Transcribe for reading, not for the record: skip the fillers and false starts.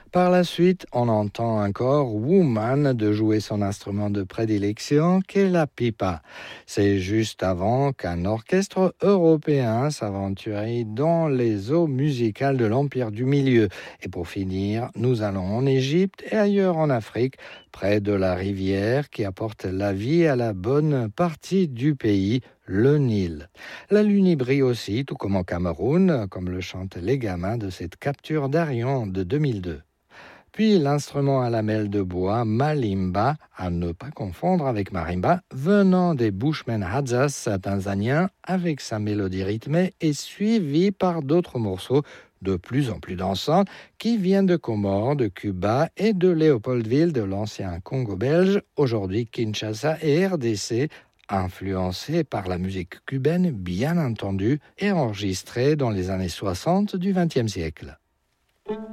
Par la suite, on entend encore Woman de jouer son instrument de prédilection qu'est la pipa. C'est juste avant qu'un orchestre européen s'aventure dans les eaux musicales de l'Empire du Milieu. Et pour finir, nous allons en Égypte et ailleurs en Afrique, près de la rivière qui apporte la vie à la bonne partie du pays, le Nil. La lune y brille aussi, tout comme au Cameroun, comme le chantent les gamins de cette capture d'Arion de 2002. Puis l'instrument à lamelles de bois, malimba, à ne pas confondre avec marimba, venant des Bushmen Hadzas tanzaniens, avec sa mélodie rythmée et suivie par d'autres morceaux de plus en plus dansants qui viennent de Comores, de Cuba et de Léopoldville de l'ancien Congo belge, aujourd'hui Kinshasa et RDC, influencés par la musique cubaine bien entendue et enregistrée dans les années 60 du XXe siècle.